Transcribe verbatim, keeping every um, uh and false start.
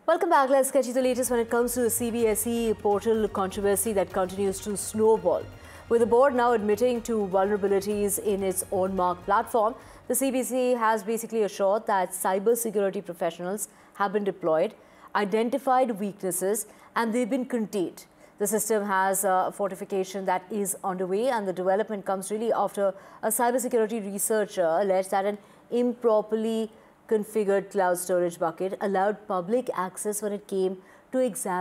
Welcome back. Let's get you the latest when it comes to the C B S E portal controversy that continues to snowball. With the board now admitting to vulnerabilities in its OwnMark platform, the C B S E has basically assured that cybersecurity professionals have been deployed, identified weaknesses, and they've been contained. The system has a fortification that is underway, and the development comes really after a cybersecurity researcher alleged that an improperly configured cloud storage bucket allowed public access when it came to exam